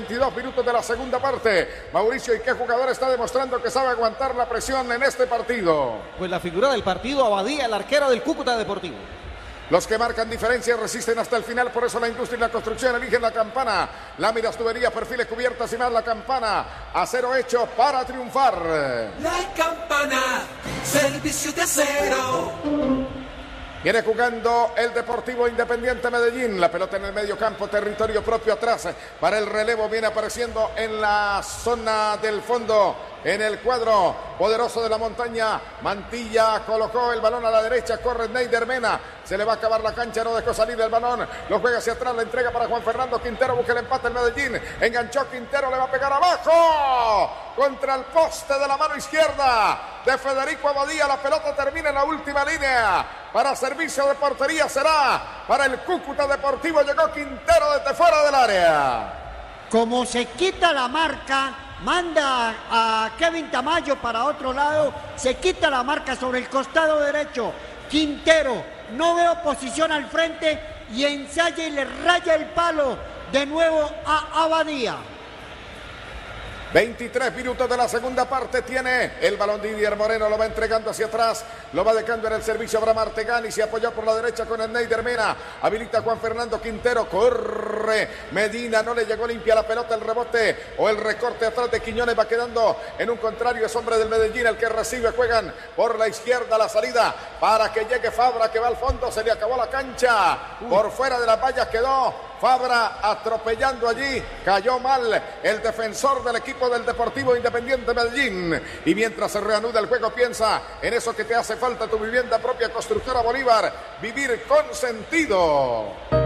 22 minutos de la segunda parte. Mauricio, ¿y qué jugador está demostrando que sabe aguantar la presión en este partido? Pues la figura del partido, Abadía, el arquero del Cúcuta Deportivo. Los que marcan diferencia resisten hasta el final, por eso la industria y la construcción eligen la Campana. Láminas, tuberías, perfiles, cubiertas y más la Campana. Acero hecho para triunfar. La Campana, servicio de acero. Viene jugando el Deportivo Independiente Medellín. La pelota en el medio campo, territorio propio atrás. Para el relevo viene apareciendo en la zona del fondo. En el cuadro poderoso de la montaña, Mantilla colocó el balón a la derecha, corre Neider Mena, se le va a acabar la cancha, no dejó salir el balón, lo juega hacia atrás, la entrega para Juan Fernando Quintero, busca el empate en Medellín, enganchó Quintero, le va a pegar abajo, contra el poste de la mano izquierda de Federico Abadía, la pelota termina en la última línea, para servicio de portería será para el Cúcuta Deportivo, llegó Quintero desde fuera del área. Como se quita la marca, manda a Kevin Tamayo para otro lado, se quita la marca sobre el costado derecho. Quintero no veo posición al frente y ensaya y le raya el palo de nuevo a Abadía. 23 minutos de la segunda parte tiene el balón Didier Moreno, lo va entregando hacia atrás, lo va dejando en el servicio Abraham Artegani, se apoyó por la derecha con el Neider Mena, habilita Juan Fernando Quintero, corre Medina, no le llegó limpia la pelota, el rebote o el recorte atrás de Quiñones va quedando en un contrario, es hombre del Medellín el que recibe, juegan por la izquierda la salida para que llegue Fabra que va al fondo, se le acabó la cancha, por fuera de las vallas quedó Fabra atropellando allí, cayó mal el defensor del equipo del Deportivo Independiente Medellín. Y mientras se reanuda el juego, piensa en eso que te hace falta, tu vivienda propia, Constructora Bolívar, vivir con sentido.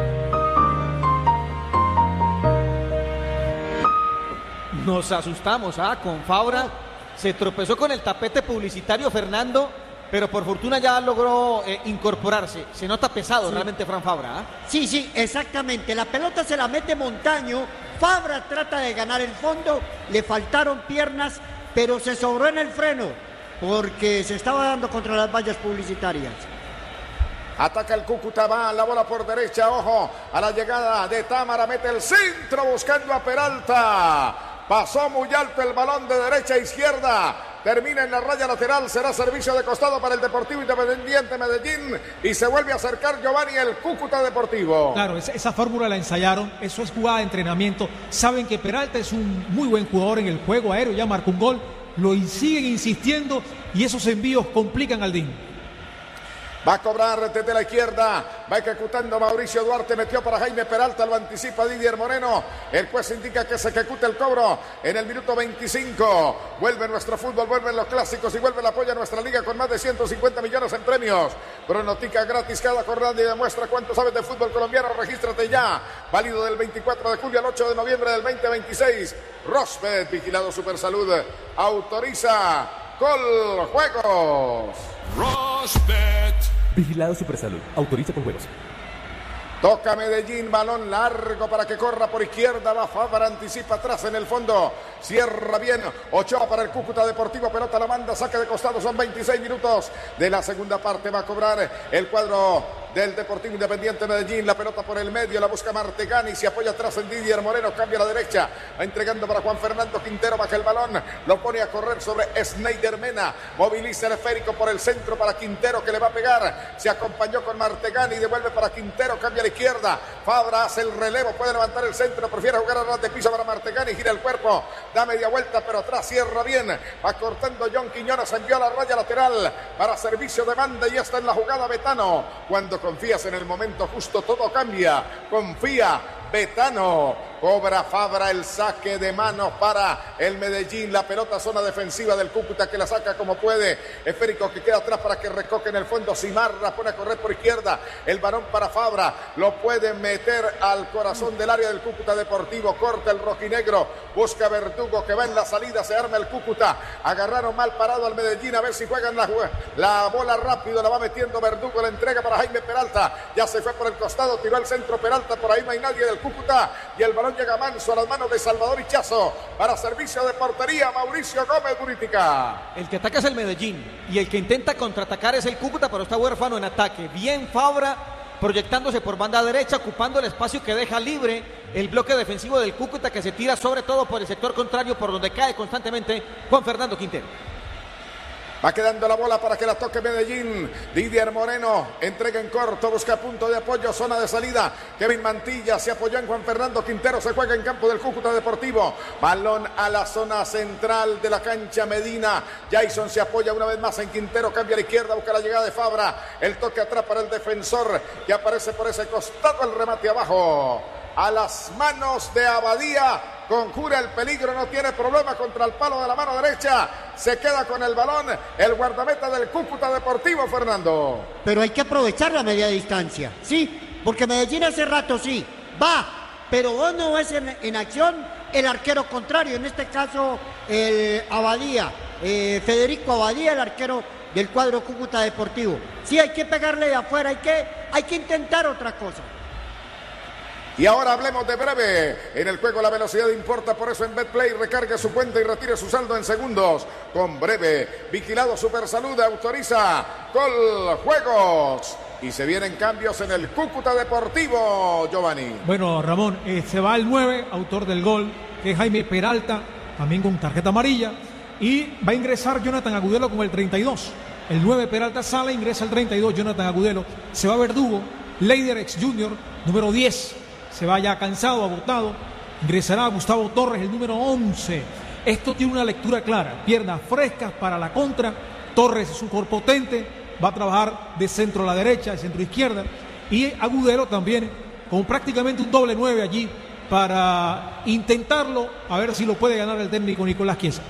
Nos asustamos, con Fabra, se tropezó con el tapete publicitario Fernando, pero por fortuna ya logró incorporarse. Se nota pesado realmente Fran Fabra. Sí, exactamente. La pelota se la mete Montaño. Fabra trata de ganar el fondo. Le faltaron piernas, pero se sobró en el freno porque se estaba dando contra las vallas publicitarias. Ataca el Cúcuta, va la bola por derecha. Ojo a la llegada de Támara. Mete el centro buscando a Peralta. Pasó muy alto el balón de derecha a izquierda. Termina en la raya lateral, será servicio de costado para el Deportivo Independiente Medellín y se vuelve a acercar Giovanni el Cúcuta Deportivo. Claro, esa fórmula la ensayaron, eso es jugada de entrenamiento. Saben que Peralta es un muy buen jugador en el juego aéreo, ya marcó un gol, lo siguen insistiendo y esos envíos complican al DIN. Va a cobrar desde la izquierda, va ejecutando Mauricio Duarte, metió para Jaime Peralta, lo anticipa Didier Moreno, el juez indica que se ejecute el cobro en el minuto 25, vuelve nuestro fútbol, vuelven los clásicos y vuelve el apoyo a nuestra liga con más de 150 millones en premios, pronostica gratis cada jornada y demuestra cuánto sabes de fútbol colombiano, regístrate ya, válido del 24 de julio al 8 de noviembre del 2026, Rosbet, vigilado Supersalud, autoriza Coljuegos. Rosbet. Vigilado Supersalud. Autoriza con juegos. Toca Medellín, balón largo para que corra por izquierda, va Fabra, anticipa atrás en el fondo, cierra bien, Ochoa para el Cúcuta Deportivo, pelota la manda, saque de costado, son 26 minutos de la segunda parte, va a cobrar el cuadro del Deportivo Independiente Medellín, la pelota por el medio, la busca Martegani, se apoya atrás en Didier Moreno, cambia a la derecha, va entregando para Juan Fernando Quintero, baja el balón, lo pone a correr sobre Sneider Mena, moviliza el esférico por el centro para Quintero que le va a pegar, se acompañó con Martegani, devuelve para Quintero, cambia a la izquierda, Fabra hace el relevo, puede levantar el centro, prefiere jugar a ras de piso para Martegani, gira el cuerpo, da media vuelta, pero atrás cierra bien, va cortando John Quiñones, envió a la raya lateral para servicio de banda y está en la jugada Betano, cuando confías en el momento justo todo cambia, confía Betano, cobra Fabra el saque de manos para el Medellín, la pelota zona defensiva del Cúcuta que la saca como puede, esférico que queda atrás para que recoge en el fondo, Simarra pone a correr por izquierda, el balón para Fabra, lo puede meter al corazón del área del Cúcuta Deportivo, corta el rojinegro, busca Verdugo que va en la salida, se arma el Cúcuta, agarraron mal parado al Medellín, a ver si juegan la bola rápido, la va metiendo Verdugo, la entrega para Jaime Peralta, ya se fue por el costado, tiró al centro Peralta, por ahí no hay nadie del Cúcuta y el balón llega manso a las manos de Salvador Hichazo para servicio de portería Mauricio Gómez Buritica. El que ataca es el Medellín y el que intenta contraatacar es el Cúcuta, pero está huérfano en ataque. Bien Fabra proyectándose por banda derecha, ocupando el espacio que deja libre el bloque defensivo del Cúcuta, que se tira sobre todo por el sector contrario, por donde cae constantemente Juan Fernando Quintero. Va quedando la bola para que la toque Medellín. Didier Moreno entrega en corto, busca punto de apoyo, zona de salida. Kevin Mantilla se apoyó en Juan Fernando Quintero, se juega en campo del Cúcuta Deportivo. Balón a la zona central de la cancha Medina. Jason se apoya una vez más en Quintero, cambia a la izquierda, busca la llegada de Fabra. El toque atrás para el defensor que aparece por ese costado, el remate abajo. A las manos de Abadía, conjura el peligro, no tiene problema contra el palo de la mano derecha, se queda con el balón el guardameta del Cúcuta Deportivo, Fernando. Pero hay que aprovechar la media distancia, sí, porque Medellín hace rato sí, va, pero vos no ves en acción el arquero contrario, en este caso el Abadía, Federico Abadía, el arquero del cuadro Cúcuta Deportivo. Sí, hay que pegarle de afuera, hay que intentar otra cosa. Y ahora hablemos de Breve. En el juego la velocidad importa, por eso en Betplay recargue su cuenta y retire su saldo en segundos. Con Breve, Vigilado Supersalud autoriza Gol Juegos. Y se vienen cambios en el Cúcuta Deportivo, Giovanni. Bueno, Ramón, se va el 9, autor del gol, que es Jaime Peralta, también con tarjeta amarilla. Y va a ingresar Jonathan Agudelo con el 32. El 9 Peralta sale, ingresa el 32 Jonathan Agudelo. Se va Verdugo, Leiderex Jr., número 10. Se va ya cansado, agotado. Ingresará Gustavo Torres, el número 11. Esto tiene una lectura clara. Piernas frescas para la contra. Torres es un cuerpo potente. Va a trabajar de centro a la derecha, de centro a izquierda. Y Agudelo también, con prácticamente un doble 9 allí, para intentarlo, a ver si lo puede ganar el técnico Nicolás Chiesa.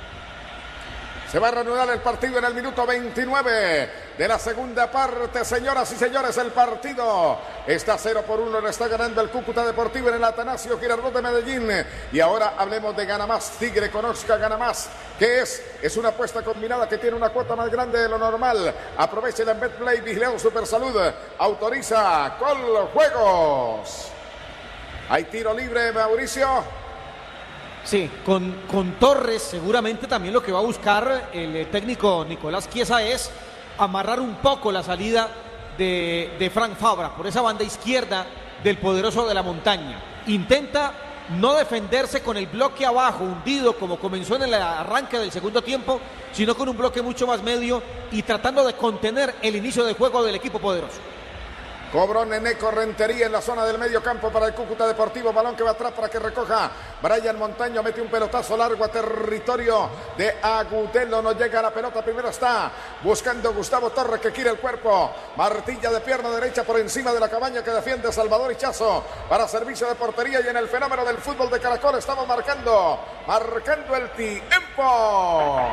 Se va a reanudar el partido en el minuto 29 de la segunda parte. Señoras y señores, el partido está 0-1. Lo está ganando el Cúcuta Deportivo en el Atanasio Girardot de Medellín. Y ahora hablemos de Gana Más. Tigre conozca Gana Más. ¿Qué es? Es una apuesta combinada que tiene una cuota más grande de lo normal. Aprovechen en Betplay. Vigilado Supersalud autoriza Gol Juegos. Hay tiro libre, Mauricio. Sí, con Torres seguramente también lo que va a buscar el técnico Nicolás Chiesa es amarrar un poco la salida de Frank Fabra por esa banda izquierda del poderoso de la montaña. Intenta no defenderse con el bloque abajo, hundido como comenzó en el arranque del segundo tiempo, sino con un bloque mucho más medio y tratando de contener el inicio de juego del equipo poderoso. Cobró Neneco Rentería en la zona del medio campo para el Cúcuta Deportivo. Balón que va atrás para que recoja Brian Montaño. Mete un pelotazo largo a territorio de Agudelo. No llega a la pelota. Primero está buscando Gustavo Torres, que gira el cuerpo. Martilla de pierna derecha por encima de la cabaña que defiende Salvador Hichazo para servicio de portería. Y en el fenómeno del fútbol de Caracol estamos marcando el tiempo.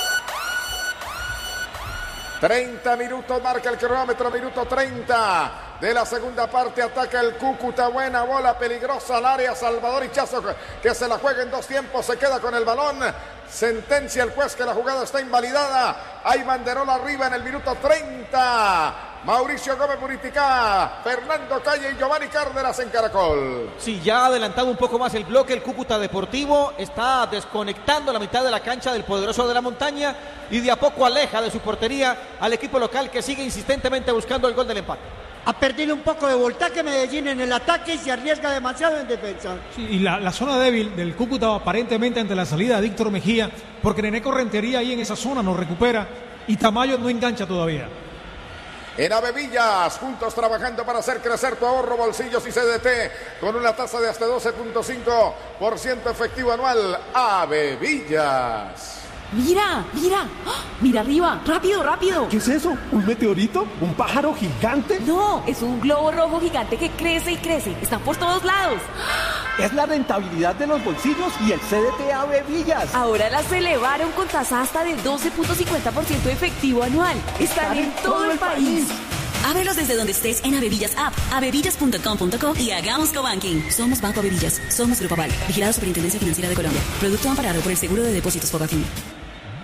30 minutos marca el cronómetro, minuto 30 de la segunda parte. Ataca el Cúcuta, buena bola, peligrosa al área. Salvador Hichazo, que se la juega en dos tiempos, se queda con el balón. Sentencia el juez que la jugada está invalidada. Hay banderola arriba en el minuto 30. Mauricio Gómez Buriticá, Fernando Calle y Giovanni Cárdenas en Caracol. Sí, ya ha adelantado un poco más el bloque el Cúcuta Deportivo, está desconectando la mitad de la cancha del poderoso de la montaña y de a poco aleja de su portería al equipo local, que sigue insistentemente buscando el gol del empate. Ha perdido un poco de voltaje Medellín en el ataque y se arriesga demasiado en defensa. Sí, y la zona débil del Cúcuta aparentemente ante la salida de Víctor Mejía, porque Neneco Rentería ahí en esa zona no recupera y Tamayo no engancha todavía. En Avevillas, juntos trabajando para hacer crecer tu ahorro, bolsillos y CDT con una tasa de hasta 12.5% efectivo anual. Avevillas. Mira, mira, ¡oh! Mira arriba, rápido, rápido. ¿Qué es eso? ¿Un meteorito? ¿Un pájaro gigante? No, es un globo rojo gigante que crece y crece. Están por todos lados. Es la rentabilidad de los bolsillos y el CDT Avevillas. Ahora las elevaron con tasa hasta de 12.50% efectivo anual. Están en todo el país. Ábrelos desde donde estés en Avevillas App, avevillas.com.co y hagamos cobanking. Somos Banco Avevillas, somos Grupo Aval, vigilado Superintendencia Financiera de Colombia. Producto amparado por el Seguro de Depósitos Fogafín.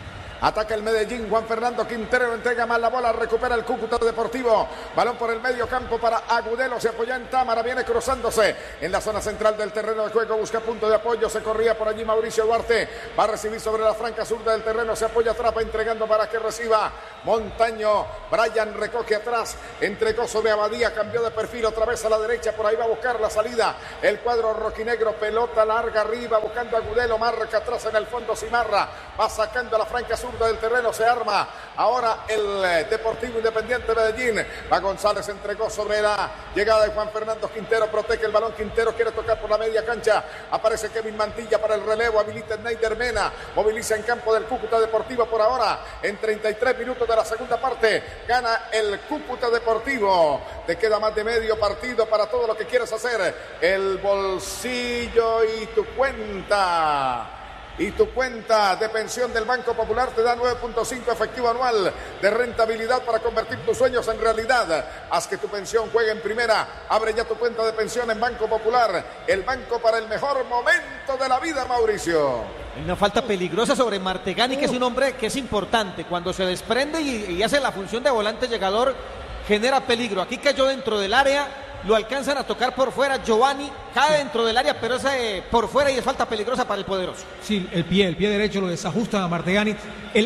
Ataca el Medellín. Juan Fernando Quintero entrega mal la bola. Recupera el Cúcuta Deportivo. Balón por el medio campo para Agudelo. Se apoya en Támara. Viene cruzándose en la zona central del terreno de juego. Busca punto de apoyo. Se corría por allí Mauricio Duarte. Va a recibir sobre la franca zurda del terreno. Se apoya atrás. Va entregando para que reciba Montaño. Brian recoge atrás. Entregó sobre Abadía. Cambió de perfil otra vez a la derecha. Por ahí va a buscar la salida. El cuadro rojinegro. Pelota larga arriba. Buscando a Agudelo. Marca atrás en el fondo Cimarra. Va sacando a la franca zurda del terreno. Se arma ahora el Deportivo Independiente Medellín. Va González. Entregó sobre la llegada de Juan Fernando Quintero. Protege el balón. Quintero quiere tocar por la media cancha. Aparece Kevin Mantilla para el relevo. Habilita Neider Mena. Moviliza en campo del Cúcuta Deportivo por ahora. En 33 minutos de la segunda parte. Gana el Cúcuta Deportivo. Te queda más de medio partido para todo lo que quieres hacer. El bolsillo y tu cuenta. Y tu cuenta de pensión del Banco Popular te da 9.5 efectivo anual de rentabilidad para convertir tus sueños en realidad. Haz que tu pensión juegue en primera. Abre ya tu cuenta de pensión en Banco Popular. El banco para el mejor momento de la vida, Mauricio. Una falta peligrosa sobre Martegani, que es un hombre que es importante. Cuando se desprende y hace la función de volante llegador, genera peligro. Aquí cayó dentro del área. Lo alcanzan a tocar por fuera, Giovanni cae dentro del área, pero es por fuera y es falta peligrosa para el poderoso. Sí, el pie derecho lo desajusta a Martegani.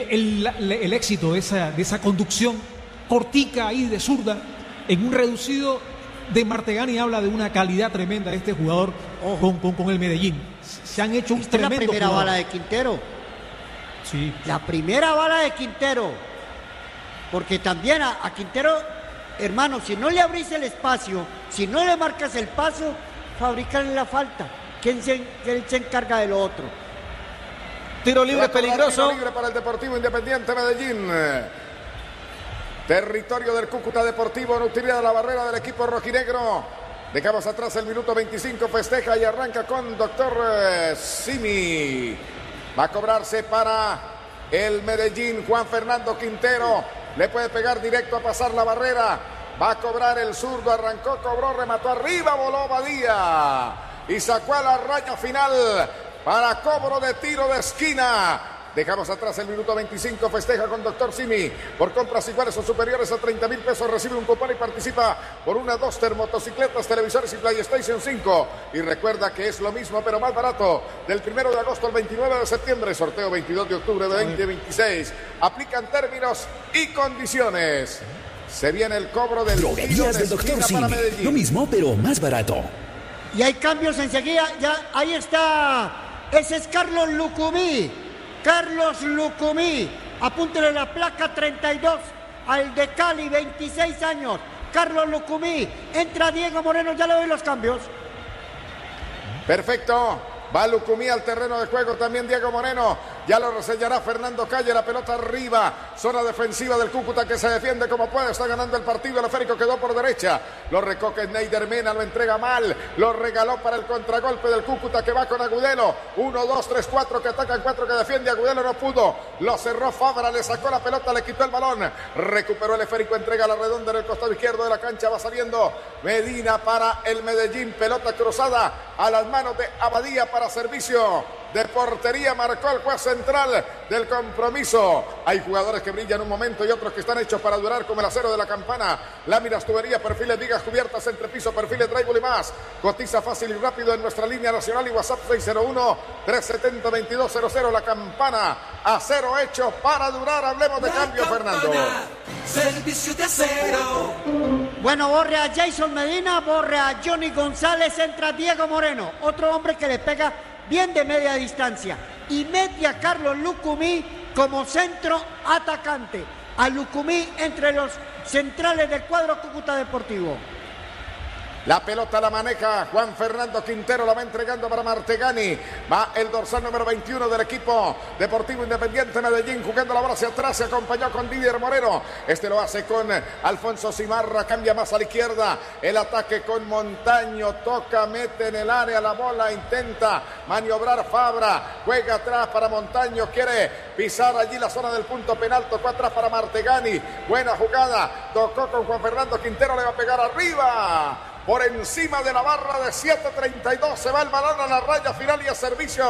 El éxito de esa conducción cortica ahí de zurda en un reducido de Martegani habla de una calidad tremenda de este jugador con el Medellín. Se han hecho un tremendo la primera jugador. bala de Quintero. Sí. La primera bala de Quintero. Porque también a Quintero... Hermano, si no le abrís el espacio, si no le marcas el paso, fabrican la falta. ¿Quién se encarga de lo otro? Tiro libre peligroso. Tiro libre para el Deportivo Independiente Medellín. Territorio del Cúcuta Deportivo, no utiliza la barrera del equipo rojinegro. Dejamos atrás el minuto 25, festeja y arranca con Doctor Simi. Va a cobrarse para el Medellín, Juan Fernando Quintero. Le puede pegar directo a pasar la barrera. Va a cobrar el zurdo. Arrancó, cobró, remató arriba. Voló Badía. Y sacó a la raya final para cobro de tiro de esquina. Dejamos atrás el minuto 25. Festeja con Doctor Simi. Por compras iguales o superiores a 30,000 pesos recibe un cupón y participa por una Duster, motocicletas, televisores y PlayStation 5. Y recuerda que es lo mismo pero más barato. Del 1 de agosto al 29 de septiembre. Sorteo 22 de octubre de 2026. Aplican términos y condiciones. Se viene el cobro del Droguerías del Doctor Simi. Lo mismo pero más barato. Y hay cambios enseguida. Ya ahí está. Ese es Carlos Lucumí. Carlos Lucumí, apúntele la placa 32 al de Cali, 26 años. Carlos Lucumí, entra Diego Moreno, ya le doy los cambios. Perfecto. Va Lucumí al terreno de juego, también Diego Moreno. Ya lo resellará Fernando Calle, la pelota arriba. Zona defensiva del Cúcuta que se defiende como puede. Está ganando el partido, el esférico quedó por derecha. Lo recoge Neider Mena, lo entrega mal. Lo regaló para el contragolpe del Cúcuta que va con Agudelo. 1, 2, 3, 4 que atacan, 4 que defiende. Agudelo no pudo. Lo cerró Fabra, le sacó la pelota, le quitó el balón. Recuperó el esférico, entrega la redonda en el costado izquierdo de la cancha. Va saliendo Medina para el Medellín. Pelota cruzada a las manos de Abadía para servicio de portería. Marcó el juez central del compromiso. Hay jugadores que brillan un momento y otros que están hechos para durar, como el acero de la campana. Láminas, tuberías, perfiles, vigas cubiertas, entrepiso, perfiles, drywall y más. Cotiza fácil y rápido en nuestra línea nacional y WhatsApp 601-370-2200. La campana, acero hecho para durar. Hablemos de cambio, Fernando. Servicio de acero. Bueno, borre a Jason Medina, borre a Johnny González, entra Diego Moreno, otro hombre que le pega bien de media distancia, y mete a Carlos Lucumí como centro atacante. A Lucumí entre los centrales del cuadro Cúcuta Deportivo. La pelota la maneja Juan Fernando Quintero, la va entregando para Martegani. Va el dorsal número 21 del equipo Deportivo Independiente Medellín, jugando la bola hacia atrás, se acompañó con Didier Moreno. Este lo hace con Alfonso Cimarra, cambia más a la izquierda. El ataque con Montaño, toca, mete en el área la bola, intenta maniobrar Fabra, juega atrás para Montaño, quiere pisar allí la zona del punto penal, tocó atrás para Martegani. Buena jugada, tocó con Juan Fernando Quintero, le va a pegar arriba. Por encima de la barra de 7.32 se va el balón a la raya final y a servicio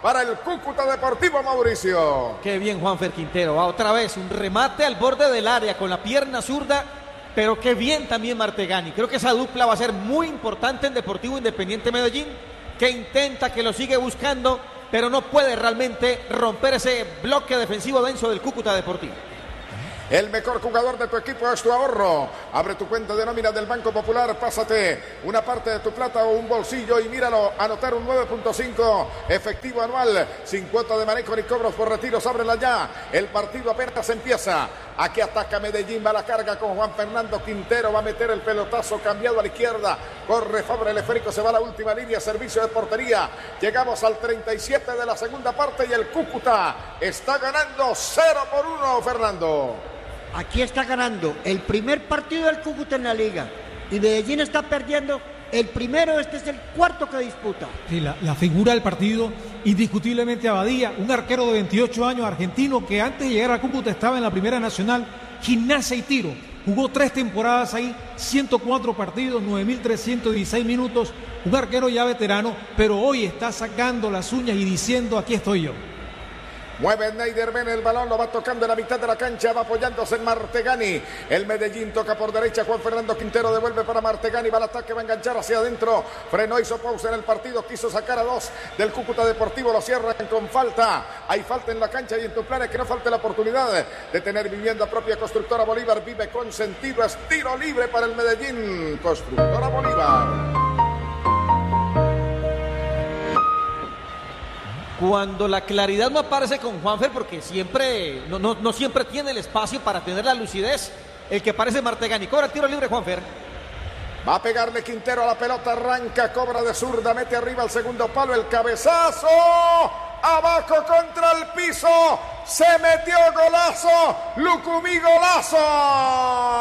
para el Cúcuta Deportivo, Mauricio. Qué bien Juanfer Quintero, va otra vez un remate al borde del área con la pierna zurda, pero qué bien también Martegani. Creo que esa dupla va a ser muy importante en Deportivo Independiente Medellín, que intenta, que lo sigue buscando, pero no puede realmente romper ese bloque defensivo denso del Cúcuta Deportivo. El mejor jugador de tu equipo es tu ahorro. Abre tu cuenta de nómina del Banco Popular, pásate una parte de tu plata o un bolsillo y míralo, anotar un 9.5 efectivo anual, sin cuota de manejo ni cobros por retiros. Ábrela ya, el partido apenas empieza. Aquí ataca Medellín, va la carga con Juan Fernando Quintero, va a meter el pelotazo cambiado a la izquierda. Corre Fabra, el esférico se va a la última línea, servicio de portería. Llegamos al 37 de la segunda parte y el Cúcuta está ganando 0-1, Fernando. Aquí está ganando el primer partido del Cúcuta en la liga y Medellín está perdiendo el primero. Este es el cuarto que disputa. Sí, la figura del partido, indiscutiblemente Abadía, un arquero de 28 años argentino que antes de llegar a Cúcuta estaba en la Primera Nacional, Gimnasia y Tiro. Jugó 3 temporadas ahí, 104 partidos, 9.316 minutos. Un arquero ya veterano, pero hoy está sacando las uñas y diciendo: aquí estoy yo. Mueve Neider, ven el balón, lo va tocando en la mitad de la cancha, va apoyándose en Martegani. El Medellín toca por derecha, Juan Fernando Quintero devuelve para Martegani, va al ataque, va a enganchar hacia adentro. Frenó, hizo pausa en el partido, quiso sacar a 2 del Cúcuta Deportivo, lo cierran con falta. Hay falta en la cancha y en tu plan es que no falte la oportunidad de tener vivienda propia. Constructora Bolívar, vive con sentido, es tiro libre para el Medellín. Constructora Bolívar. Cuando la claridad no aparece con Juanfer, porque siempre no siempre tiene el espacio para tener la lucidez, el que parece Martegani. Cobra el tiro libre Juanfer. Va a pegarle Quintero a la pelota, arranca, cobra de zurda, mete arriba al segundo palo, el cabezazo, abajo contra el piso, se metió, golazo, Lucumí, golazo.